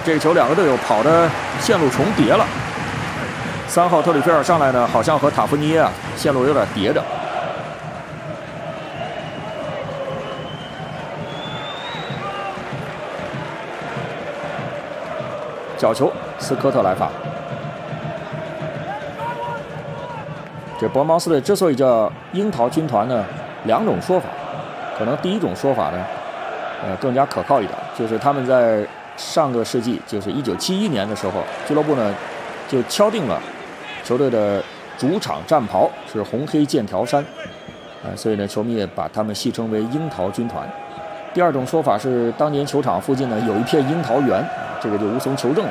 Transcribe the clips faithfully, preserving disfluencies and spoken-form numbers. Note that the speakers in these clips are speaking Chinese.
这个球两个队友跑的线路重叠了。三号特里菲尔上来呢，好像和塔夫尼耶啊线路有点叠着。角球，斯科特来罚。这伯恩茅斯队之所以叫樱桃军团呢，两种说法，可能第一种说法呢，呃，更加可靠一点，就是他们在上个世纪，就是一九七一年的时候，俱乐部呢就敲定了球队的主场战袍是红黑剑条衫，啊、呃，所以呢，球迷也把他们戏称为樱桃军团。第二种说法是，当年球场附近呢有一片樱桃园，这个就无从求证了。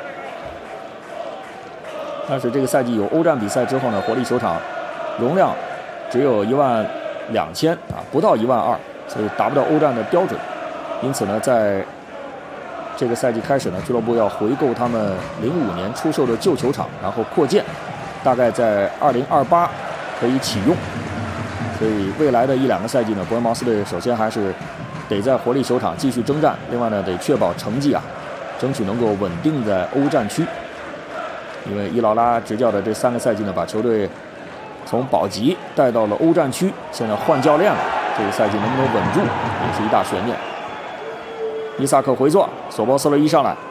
但是这个赛季有欧战比赛之后呢，活力球场容量只有一万两千啊，不到一万二，所以达不到欧战的标准。因此呢，在这个赛季开始呢，俱乐部要回购他们零五年出售的旧球场，然后扩建，大概在二零二八可以启用。所以未来的一两个赛季呢，伯恩茅斯队首先还是得在活力球场继续征战，另外呢，得确保成绩啊，争取能够稳定在欧战区。因为伊劳拉执教的这三个赛季呢，把球队从保级带到了欧战区，现在换教练了，这个赛季能不能稳住也是一大悬念。伊萨克回做，索博斯勒一上来，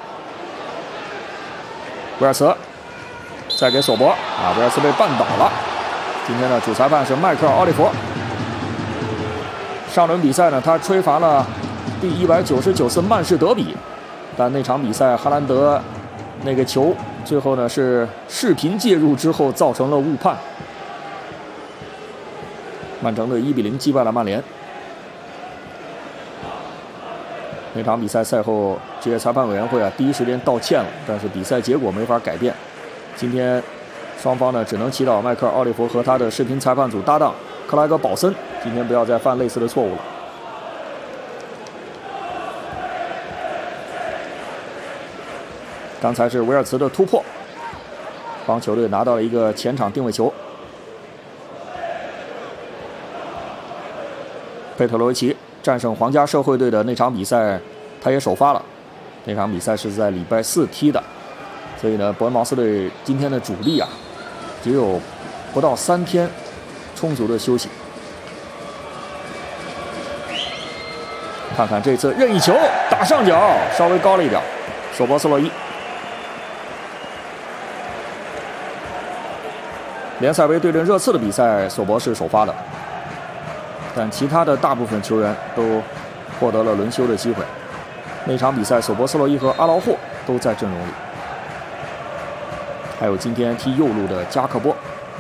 威尔茨再给索博啊，威尔茨被绊倒了。今天的主裁判是迈克尔·奥利弗。上轮比赛呢，他吹罚了第一百九十九次曼市德比，但那场比赛哈兰德那个球最后呢是视频介入之后造成了误判，曼城队一比零击败了曼联。那场比赛赛后，职业裁判委员会啊第一时间道歉了，但是比赛结果没法改变。今天双方呢只能祈祷迈克尔·奥利弗和他的视频裁判组搭档克莱格·保森今天不要再犯类似的错误了。刚才是维尔茨的突破，帮球队拿到了一个前场定位球。佩特罗维奇战胜皇家社会队的那场比赛，他也首发了。那场比赛是在礼拜四踢的，所以呢，伯恩茅斯队今天的主力啊，只有不到三天充足的休息。看看这次任意球打上角，稍微高了一点，索博斯洛伊。联赛杯对阵热刺的比赛，索博是首发的，但其他的大部分球员都获得了轮休的机会。那场比赛，索博斯洛伊和阿劳霍都在阵容里，还有今天踢右路的加克波。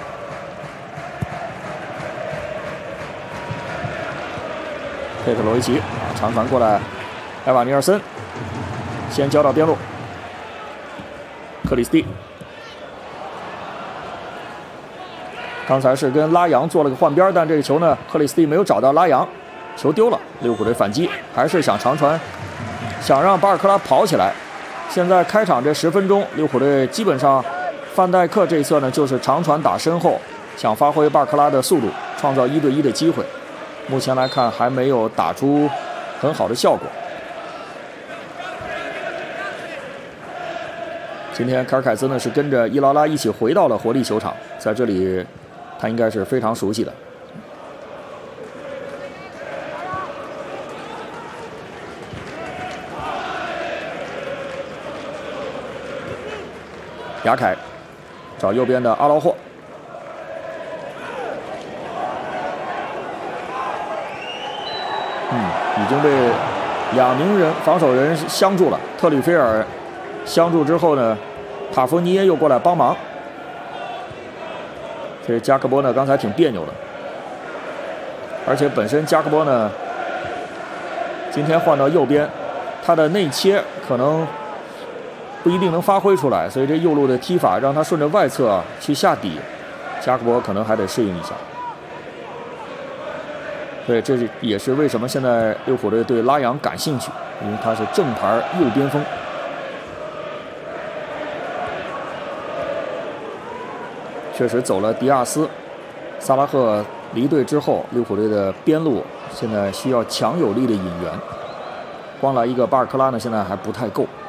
佩特罗维奇长传过来，埃瓦尼尔森先交到边路，克里斯蒂。刚才是跟拉扬做了个换边，但这个球呢，克里斯蒂没有找到拉扬，球丢了。利物浦队反击，还是想长传，想让巴尔克拉跑起来。现在开场这十分钟，利物浦队基本上范戴克这一侧呢，就是长传打身后，想发挥巴尔克拉的速度，创造一对一的机会。目前来看，还没有打出很好的效果。今天卡尔凯斯呢是跟着伊劳拉一起回到了活力球场，在这里他应该是非常熟悉的。亚凯找右边的阿劳霍，嗯，已经被两名人防守人相助了。特里菲尔相助之后呢，塔夫尼耶又过来帮忙。这加克波呢，刚才挺别扭的，而且本身加克波呢，今天换到右边，他的内切可能不一定能发挥出来，所以这右路的踢法让他顺着外侧去下底，加克波可能还得适应一下。对，这也是为什么现在利物浦队对拉扬感兴趣，因为他是正牌右边锋。确实走了迪亚斯、萨拉赫离队之后，利物浦队的边路现在需要强有力的引援，光来一个巴尔克拉呢，现在还不太够。